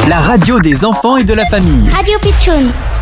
La radio des enfants et de la famille. Radio Pitchoun.